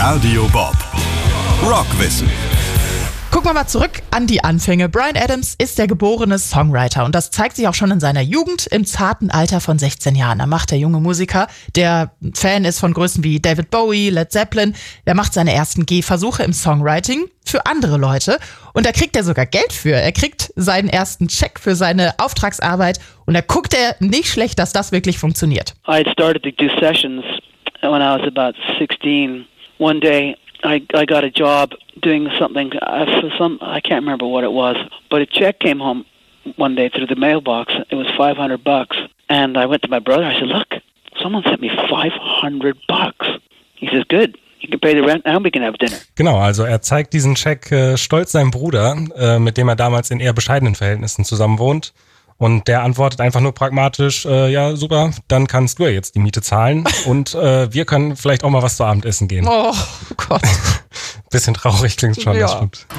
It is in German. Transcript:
Radio Bob. Rockwissen. Gucken wir mal zurück an die Anfänge. Bryan Adams ist der geborene Songwriter und das zeigt sich auch schon in seiner Jugend im zarten Alter von 16 Jahren. Da macht der junge Musiker, der Fan ist von Größen wie David Bowie, Led Zeppelin, der macht seine ersten Gehversuche im Songwriting für andere Leute und da kriegt er sogar Geld für. Er kriegt seinen ersten Check für seine Auftragsarbeit und da guckt er nicht schlecht, dass das wirklich funktioniert. I had started to do sessions when I was about 16. One day I got a job doing something for I can't remember what it was, but a check came home one day through the mailbox. It was $500, and I went to my brother. I said, "Look, someone sent me $500." He says, "Good. You can pay the rent and we can have dinner." Genau, also er zeigt diesen Scheck stolz seinem Bruder, mit dem er damals in eher bescheidenen Verhältnissen zusammen wohnt. Und der antwortet einfach nur pragmatisch, ja super, dann kannst du ja jetzt die Miete zahlen und wir können vielleicht auch mal was zu Abendessen gehen. Oh Gott. Bisschen traurig klingt schon, Ja. das stimmt.